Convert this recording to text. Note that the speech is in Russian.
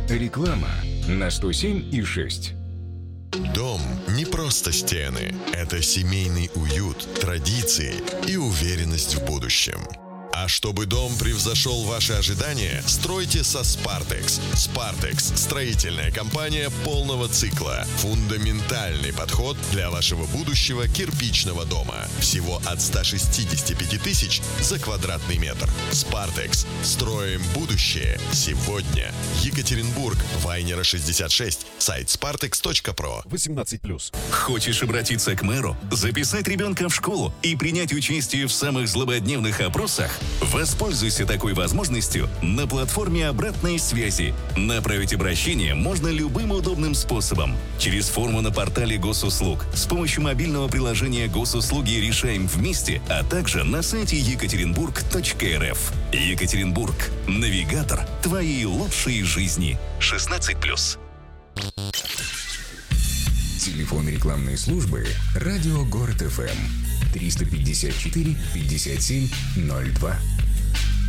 Реклама на 107,6. Дом не просто стены. Это семейный уют, традиции и уверенность в будущем. А чтобы дом превзошел ваши ожидания, стройте со Spartex. Spartex – строительная компания полного цикла. Фундаментальный подход для вашего будущего кирпичного дома. Всего от 165 тысяч за квадратный метр. Spartex. Строим будущее сегодня. Екатеринбург, Вайнера 66. Сайт spartex.pro. 18+. Хочешь обратиться к мэру, записать ребенка в школу и принять участие в самых злободневных опросах? Воспользуйся такой возможностью на платформе обратной связи. Направить обращение можно любым удобным способом. Через форму на портале госуслуг, с помощью мобильного приложения «Госуслуги решаем вместе», а также на сайте екатеринбург.рф. Екатеринбург. Навигатор твоей лучшей жизни. 16+. Телефон рекламной службы «Радио Город ФМ» 354 57 02.